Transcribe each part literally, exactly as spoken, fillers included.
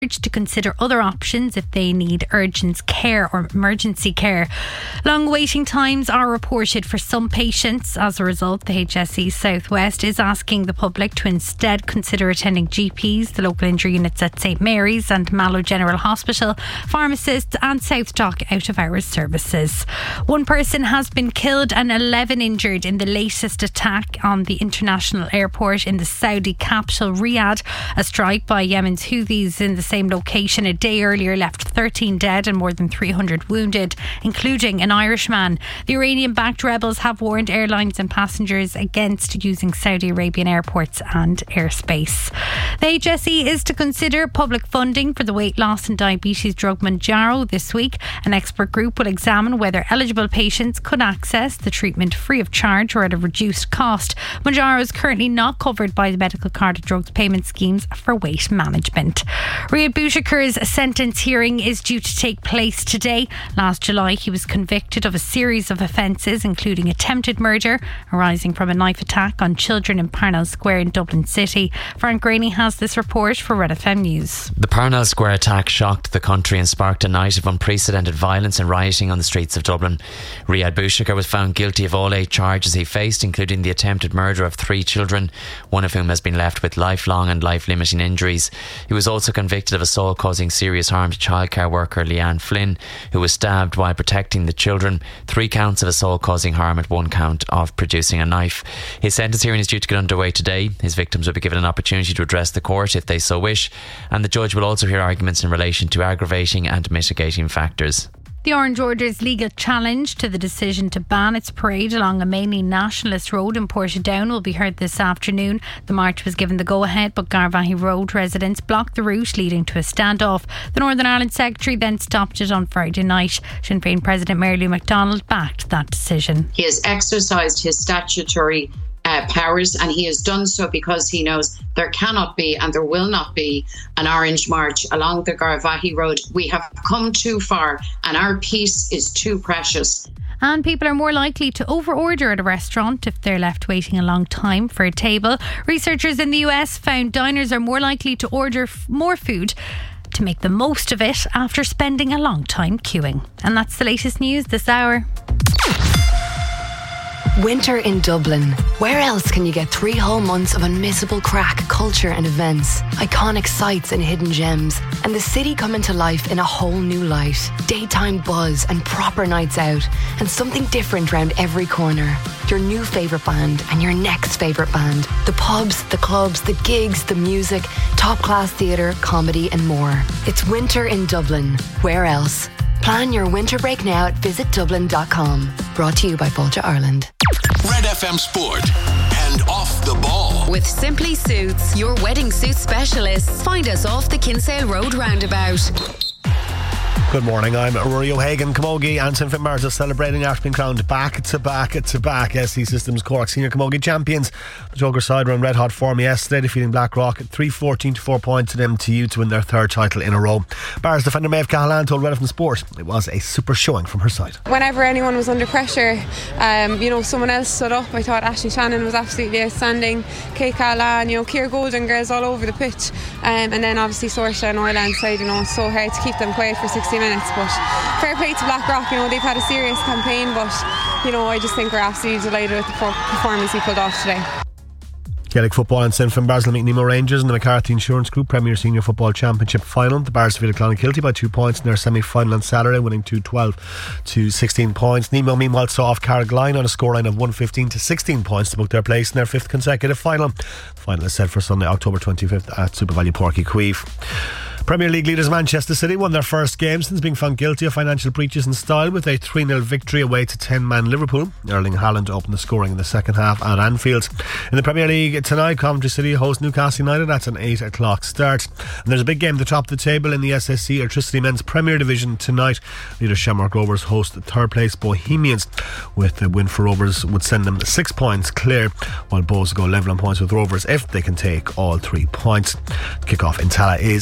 to consider other options if they need urgent care or emergency care. Long waiting times are reported for some patients. As a result, the H S E South West is asking the public to instead consider attending G Ps, the local injury units at St Mary's and Mallow General Hospital, pharmacists and South Dock out of hours services. One person has been killed and eleven injured in the latest attack on the international airport in the Saudi capital Riyadh. A strike by Yemen's Houthis in the same location a day earlier left thirteen dead and more than three hundred wounded, including an Irishman. The Iranian-backed rebels have warned airlines and passengers against using Saudi Arabian airports and airspace. The H S E is to consider public funding for the weight loss and diabetes drug Mounjaro this week. An expert group will examine whether eligible patients could access the treatment free of charge or at a reduced cost. Mounjaro is currently not covered by the medical card drugs payment schemes for weight management. Riyad Bouchaker's sentence hearing is due to take place today. Last July, he was convicted of a series of offences, including attempted murder arising from a knife attack on children in Parnell Square in Dublin City. Frank Graney has this report for Red F M News. The Parnell Square attack shocked the country and sparked a night of unprecedented violence and rioting on the streets of Dublin. Riyad Bouchaker was found guilty of all eight charges he faced, including the attempted murder of three children, one of whom has been left with lifelong and life-limiting injuries. He was also convicted of assault causing serious harm to childcare worker Leanne Flynn, who was stabbed while protecting the children, three counts of assault causing harm and one count of producing a knife. His sentence hearing is due to get underway today. His victims will be given an opportunity to address the court if they so wish, and the judge will also hear arguments in relation to aggravating and mitigating factors. The Orange Order's legal challenge to the decision to ban its parade along a mainly nationalist road in Portadown will be heard this afternoon. The march was given the go-ahead, but Garvaghey Road residents blocked the route, leading to a standoff. The Northern Ireland Secretary then stopped it on Friday night. Sinn Féin President Mary Lou McDonald backed that decision. He has exercised his statutory Uh, powers, and he has done so because he knows there cannot be and there will not be an orange march along the Garvaghey Road. We have come too far and our peace is too precious. And people are more likely to over-order at a restaurant if they're left waiting a long time for a table. Researchers in the U S found diners are more likely to order f- more food to make the most of it after spending a long time queuing. And that's the latest news this hour. Winter in Dublin. Where else can you get three whole months of unmissable crack, culture and events, iconic sights and hidden gems, and the city coming to life in a whole new light? Daytime buzz and proper nights out, and something different round every corner. Your new favourite band and your next favourite band. The pubs, the clubs, the gigs, the music, top class theatre, comedy and more. It's winter in Dublin. Where else? Plan your winter break now at visit dublin dot com. Brought to you by Volta Ireland. Red F M Sport and Off the Ball. With Simply Suits, your wedding suit specialists. Find us off the Kinsale Road roundabout. Good morning, I'm Rory O'Hagan. Camogie and St Finbarrs are celebrating after being crowned back to back to back S C Systems Cork Senior Camogie champions. The Joker side were in red hot form yesterday, defeating Blackrock at three fourteen to four points to M T U to win their third title in a row. Barrs defender Maeve Cahalane told Red F M Sport it was a super showing from her side. Whenever anyone was under pressure, um, you know, someone else stood up. I thought Ashley Shannon was absolutely outstanding. Kate Cahalane, you know, Ciara Golden, girls all over the pitch, um, and then obviously Saoirse and Oiland side. You know, it's so hard to keep them quiet for sixty minutes, but fair play to Blackrock. You know, they've had a serious campaign, but you know, I just think we're absolutely delighted with the performance we pulled off today. Gaelic football and St Finbarrs will meet Nemo Rangers in the McCarthy Insurance Group Premier Senior Football Championship final. The Bars defeated Clonakilty by two points in their semi-final on Saturday, winning two twelve to sixteen points. Nemo meanwhile saw off Carrigaline on a scoreline of one fifteen to sixteen points to book their place in their fifth consecutive final. The final is set for Sunday, October twenty-fifth at Super Value Porky Queeve. Premier League leaders Manchester City won their first game since being found guilty of financial breaches in style with a three nil victory away to ten-man Liverpool. Erling Haaland opened the scoring in the second half at Anfield. In the Premier League tonight, Coventry City host Newcastle United. That's an eight o'clock start. And there's a big game at the top of the table in the S S C Electricity Men's Premier Division tonight. Leader Shamrock Rovers host the third place Bohemians. With the win for Rovers would send them six points clear, while Bohs go level on points with Rovers if they can take all three points. Kick-off in Tala is at eight o'clock.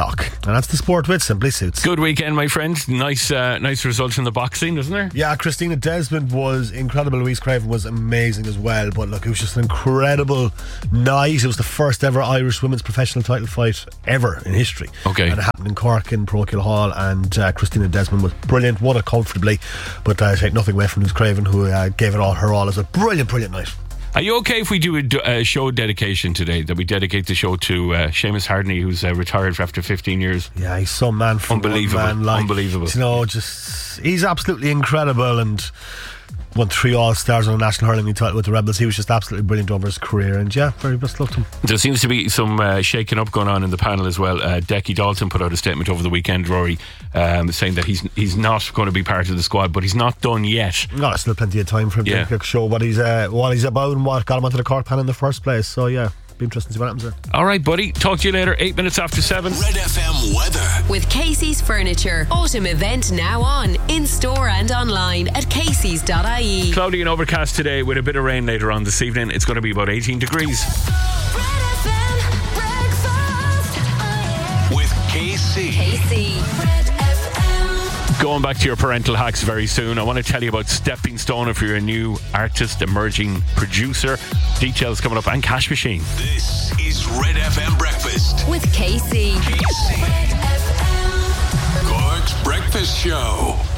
o'clock. And that's the sport with Simply Suits. Good weekend, my friend. Nice uh, nice results in the boxing, isn't there? Yeah, Christina Desmond was incredible. Louise Craven was amazing as well. But look, it was just an incredible night. It was the first ever Irish women's professional title fight ever in history. Okay. And it happened in Cork in Parochial Hall. And uh, Christina Desmond was brilliant. Won it comfortably. But uh, I take nothing away from Louise Craven, who uh, gave it all her all. It was a brilliant, brilliant night. Are you okay if we do a, a show dedication today, that we dedicate the show to uh, Seamus Hardney, who's uh, retired after fifteen years? Yeah, he's some man from Unbelievable. Man, like, Unbelievable. You know, just he's absolutely incredible, and won three All-Stars on a national hurling title with the Rebels. He was just absolutely brilliant over his career, and yeah, very best luck to him. There seems to be some uh, shaking up going on in the panel as well. Uh, Decky Dalton put out a statement over the weekend, Rory, um, saying that he's he's not going to be part of the squad, but he's not done yet. No, there's still plenty of time for him yeah. to show what he's uh, what he's about and what got him onto the Cork panel in the first place. So yeah, be interesting to see what happens there. All right, buddy. Talk to you later. Eight minutes after seven. Red F M weather with Casey's Furniture. Autumn event now on, in store and online at caseys dot I E. Cloudy and overcast today with a bit of rain later on this evening. It's going to be about eighteen degrees. with K C. Casey. Going back to your parental hacks very soon. I want to tell you about Stepping Stone if you're a new artist, emerging producer. Details coming up, and Cash Machine. This is Red F M Breakfast with Casey. K C. Cork's Breakfast Show.